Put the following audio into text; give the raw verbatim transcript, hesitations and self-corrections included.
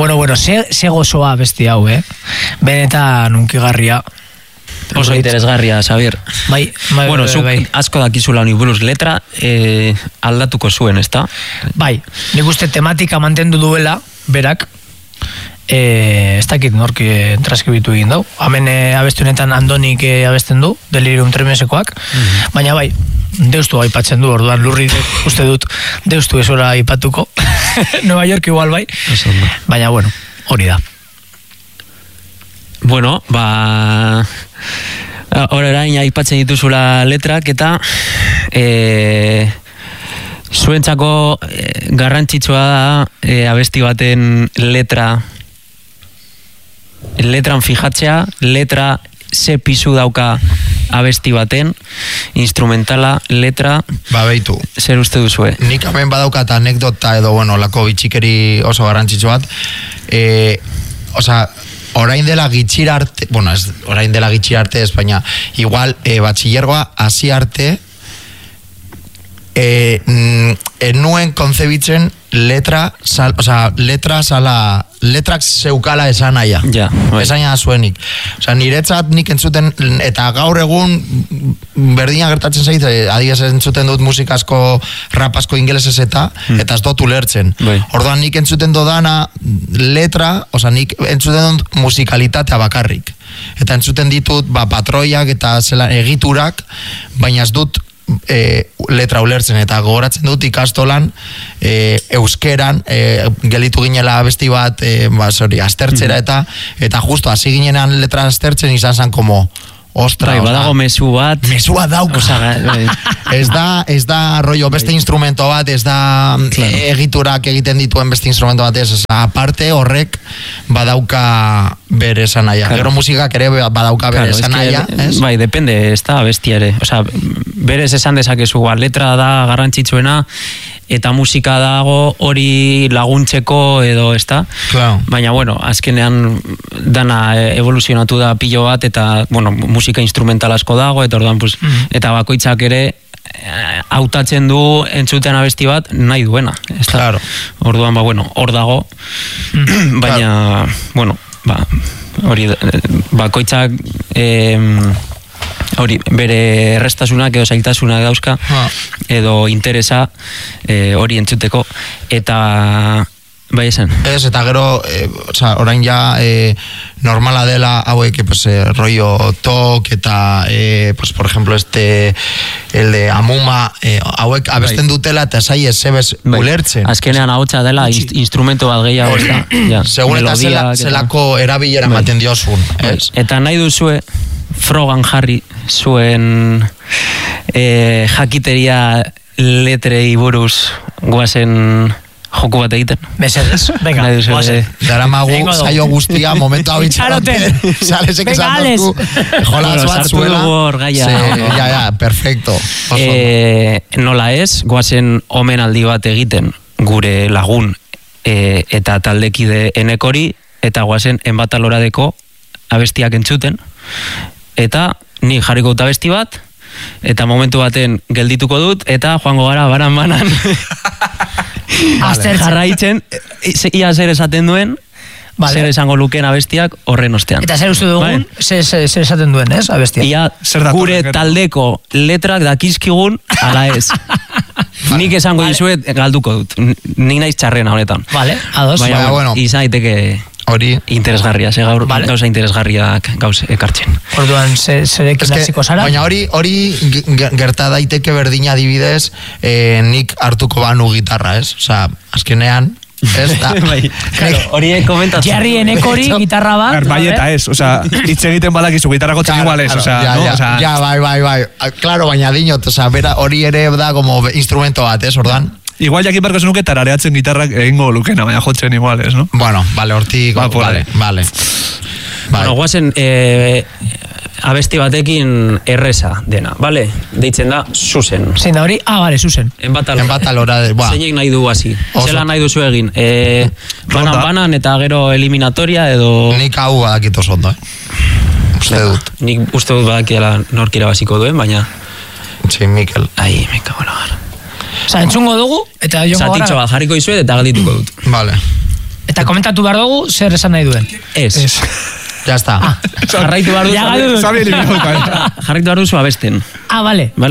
Bueno, bueno, ze, ze gozoa besti hau, eh? Benetan unkigarria. Oso interesgarria, Xavier. Bai, bai, bueno, bai, zuk bai. asko dakizula honi buruz letra eh, aldatuko zuen, ezta? Bai, nik uste tematika mantendu duela, berak, eh, ez dakit nork eh, transkribitu egin dau. Hemen eh, abestu honetan Andonik eh, abesten du, Delirium Tremesekoak, mm-hmm. baina bai, deustu aipatzen du, orduan lurri uste dut deustu esora aipatuko. Nueva York igual bai, baina bueno, hori da. Bueno, ba... Horerain aipatzen dituzula letrak eta e, zuentzako e, garrantzitsua da e, abesti baten letra letran fijatzea, letra ze pisu dauka abesti baten, instrumentala, letra... Ba, beitu. Zer uste duzue? Nik hemen badaukat anekdota edo, bueno, lako bitxikeri oso garrantzitsu bat. E, Osa, orain dela gitxir arte, bueno, ez, orain dela gitxir arte ez, baina igual e, batxillergoa hasi arte e, enuen kontzebitzen letra, sal, oza, letra sala, letrak zeukala esan naia. Ja, bai. Esan naia zuenik. Oza, niretzat nik entzuten, eta gaur egun berdina gertatzen zait, adibidez entzuten dut musikasko, rapasko ingelesez eta, hmm. eta ez dut ulertzen. Bai. Orduan nik entzuten dodana letra, oza, nik entzuten dut musikalitatea bakarrik. Eta entzuten ditut, ba, patroiak eta zela, egiturak, baina ez dut E, letra ulertzen, eta gogoratzen dut ikastolan e, euskeran e, gelitu ginela besti bat e, ba, sorry, aztertzera eta eta justo hasi ginenan letra aztertzen izan zan como ostra, bai, badago mezu bat mesua dauka ez da, ez da rollo beste instrumento bat, ez da claro. egiturak egiten dituen beste instrumento bat ez, aparte horrek badauka bere esan naia, claro. Gero musikak ere badauka bere claro, esan naia es que, bai, depende, ez da bestia ere, o sea, berez esan dezakezu, letra da garrantzitsuena eta musika dago hori laguntzeko edo, ez da? Claro. Baina, bueno, azkenean dana evoluzionatu da pilo bat eta, bueno, musika instrumental asko dago eta orduan, pues, mm-hmm. eta bakoitzak ere hautatzen du entzuten abesti bat nahi duena, ez da? Claro. Orduan, ba, bueno, hor dago, mm-hmm. baina, claro. bueno, ba, hori, bakoitzak eh, hori, bere errestasunak edo zailtasunak dauzka, ha. edo interesa e, hori entzuteko, eta bai esan. Ez, eta gero, e, oza, orain ja e, normala dela hauek, pues, e, rollo tok, eta, e, pues, por ejemplo, este, el de Amuma, e, hauek abesten dutela, eta zai ez zebez bai. ulertzen. Azkenean ahotsa dela, inst, instrumento bat gehiago, ez da. Ja, segun eta zela, zelako erabilera bai. maten diozun. Ez. Eta nahi duzue, frogan jarri zuen e, jakiteria letrei buruz guazen joku bat egiten. Mesedez, venga, guazen. Daramagu saio guztia, momentu hau itxaroten. Salesek esan dozku. Jolaz bat zuela. Ja, ja, perfecto. E, nola ez, guazen omenaldi bat egiten gure lagun e, eta taldekide enekori, eta guazen enbataloradeko abestiak entzuten. Eta ni jarriko dut abesti bat, eta momentu baten geldituko dut, eta joango gara banan-banan jarraitzen, ia zer esaten duen, vale. zer esango lukeen abestiak horren ostean. Eta zer uste dugun, bai. zer, zer esaten duen, ez, abestiak? Ia gure taldeko letrak dakizkigun, ala ez. Nik esango vale. dizuet, galduko dut. Nik naiz txarrena honetan. Vale, ados. Baina, Baina bueno, izan daiteke... Hori interesgarria, ze gaur vale. gauza interesgarriak gauz ekartzen. Orduan zerekin hasiko zara? Baina hori hori gerta daiteke berdina adibidez, eh, nik hartuko banu gitarra, ez? Osea, azkenean ez da. Claro, hori komentatzen. Jarri enekori gitarra bat. Bai eta ez, osea, hitz egiten badakizu gitarra jotzen igual ez, osea, ja, no, ja, osea. Ja, bai, bai, bai. Claro, baina dinot, osea, bera hori ere da como instrumento bat, ez, ordan. Igual jakin barko zenuke tarareatzen gitarrak egingo lukena, baina jotzen iguales, no? Bueno, vale, hortik, ba, vale, vale. Bueno, guazen, eh, abesti batekin erresa dena, vale? Deitzen da, Zuzen. Zein da hori? Ah, vale, Zuzen. Enbatalora. Enbatalora, ba. Zeinek nahi du hasi. Zela nahi duzu egin. Eh, banan, banan eta gero eliminatoria edo... Nik hau badakit oso ondo, eh? Uste dut. Nik uste dut badakiela norkira basiko duen, baina... Sí, Mikel. Ai, me cago en la gara. Osa, entzungo dugu, eta jongo gara. Zatitxo bat jarriko izuet eta galdituko dut. Vale. Eta komentatu behar dugu, zer esan nahi duen. Ez. Ez. Ya está. Ah, Jarraitu behar duzu. Ya galdu dut. Sabi elimiko. Jarraitu behar duzu abesten. Ah, vale.